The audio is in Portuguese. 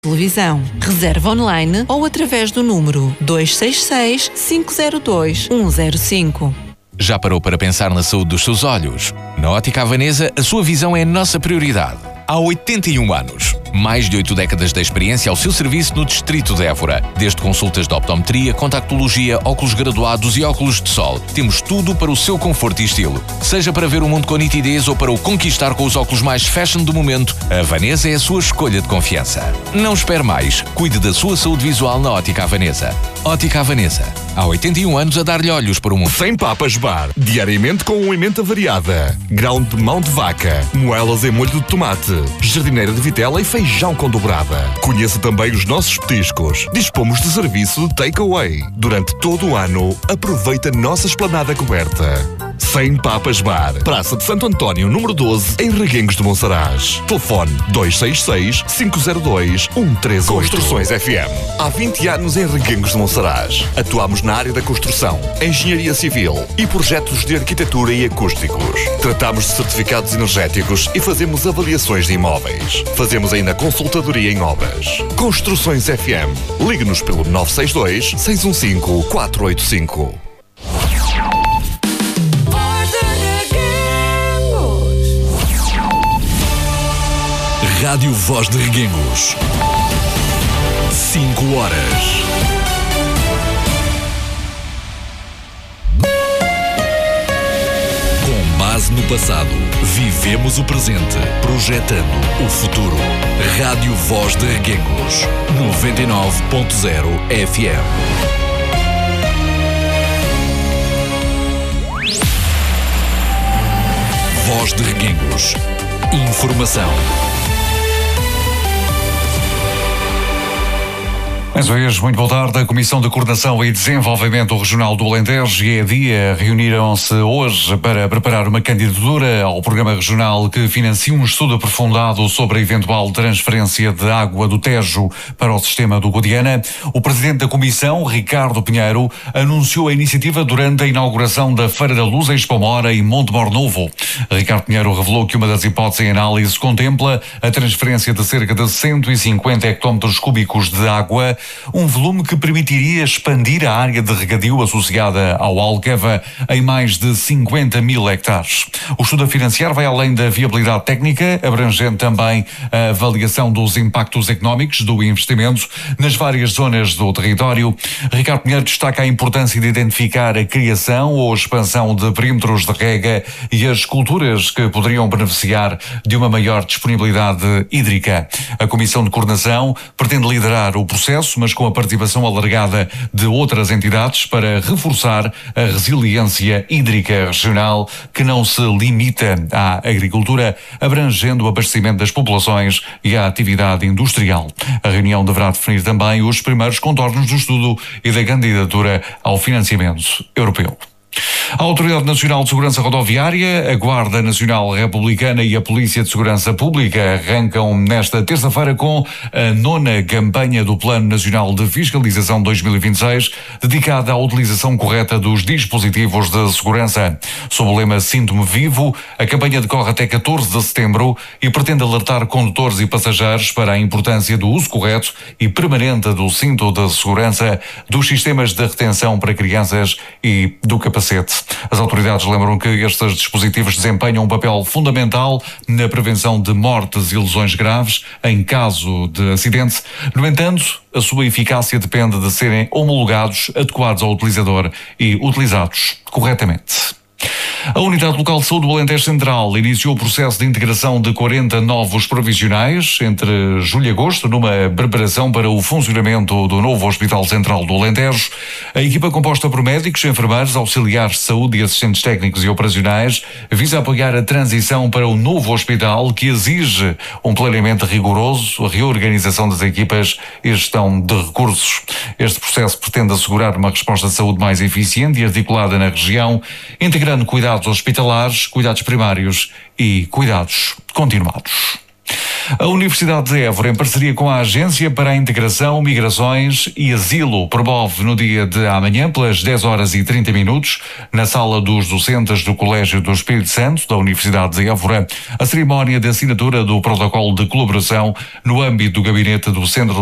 televisão. Reserva online ou através do número 266-502-105. Já parou para pensar na saúde dos seus olhos? Na Ótica Havanesa, a sua visão é a nossa prioridade. Há 81 anos. Mais de 8 décadas de experiência ao seu serviço no Distrito de Évora. Desde consultas de optometria, contactologia, óculos graduados e óculos de sol. Temos tudo para o seu conforto e estilo. Seja para ver o mundo com nitidez ou para o conquistar com os óculos mais fashion do momento, a Havanesa é a sua escolha de confiança. Não espere mais. Cuide da sua saúde visual na Ótica Havanesa. Ótica Havanesa. Há 81 anos a dar-lhe olhos para o mundo. Sem Papas Bar. Diariamente com uma emenda variada. Grão de mão de vaca. Moelas em molho de tomate. Jardineira de vitela e feijão com dobrada. Conheça também os nossos petiscos. Dispomos de serviço de takeaway. Durante todo o ano, aproveita a nossa esplanada coberta. Sem Papas Bar. Praça de Santo António, número 12, em Reguengos de Monsaraz. Telefone 266-502-138. Construções FM. Há 20 anos em Reguengos de Monsaraz. Atuamos na área da construção, engenharia civil e projetos de arquitetura e acústicos. Tratamos de certificados energéticos e fazemos avaliações de imóveis. Fazemos ainda consultadoria em obras. Construções FM. Ligue-nos pelo 962-615-485. Rádio Voz de Reguengos. 5 horas. Com base no passado, vivemos o presente, projetando o futuro. Rádio Voz de Reguengos. 99.0 FM. Voz de Reguengos. Informação. Mais uma vez, muito boa tarde. A Comissão de Coordenação e Desenvolvimento Regional do Alentejo e a EDIA reuniram-se hoje para preparar uma candidatura ao Programa Regional que financia um estudo aprofundado sobre a eventual transferência de água do Tejo para o sistema do Guadiana. O Presidente da Comissão, Ricardo Pinheiro, anunciou a iniciativa durante a inauguração da Feira da Luz em Expomora e Montemor Novo. Ricardo Pinheiro revelou que uma das hipóteses em análise contempla a transferência de cerca de 150 hectómetros cúbicos de água, um volume que permitiria expandir a área de regadio associada ao Alqueva em mais de 50 mil hectares. O estudo a financiar vai além da viabilidade técnica, abrangendo também a avaliação dos impactos económicos do investimento nas várias zonas do território. Ricardo Pinheiro destaca a importância de identificar a criação ou expansão de perímetros de rega e as culturas que poderiam beneficiar de uma maior disponibilidade hídrica. A Comissão de Coordenação pretende liderar o processo, mas com a participação alargada de outras entidades para reforçar a resiliência hídrica regional que não se limita à agricultura, abrangendo o abastecimento das populações e a atividade industrial. A reunião deverá definir também os primeiros contornos do estudo e da candidatura ao financiamento europeu. A Autoridade Nacional de Segurança Rodoviária, a Guarda Nacional Republicana e a Polícia de Segurança Pública arrancam nesta terça-feira com a 9ª campanha do Plano Nacional de Fiscalização 2026, dedicada à utilização correta dos dispositivos de segurança. Sob o lema Sinto-me Vivo, a campanha decorre até 14 de setembro e pretende alertar condutores e passageiros para a importância do uso correto e permanente do cinto de segurança, dos sistemas de retenção para crianças e do capacete. As autoridades lembram que estes dispositivos desempenham um papel fundamental na prevenção de mortes e lesões graves em caso de acidente. No entanto, a sua eficácia depende de serem homologados, adequados ao utilizador e utilizados corretamente. A Unidade Local de Saúde do Alentejo Central iniciou o processo de integração de 40 novos provisionais entre julho e agosto, numa preparação para o funcionamento do novo Hospital Central do Alentejo. A equipa, composta por médicos, enfermeiros, auxiliares de saúde e assistentes técnicos e operacionais, visa apoiar a transição para o novo hospital, que exige um planeamento rigoroso, a reorganização das equipas e gestão de recursos. Este processo pretende assegurar uma resposta de saúde mais eficiente e articulada na região, integrando cuidados hospitalares, cuidados primários e cuidados continuados. A Universidade de Évora, em parceria com a Agência para a Integração, Migrações e Asilo, promove no dia de amanhã, pelas 10h30, na sala dos docentes do Colégio do Espírito Santo, da Universidade de Évora, a cerimónia de assinatura do protocolo de colaboração no âmbito do gabinete do Centro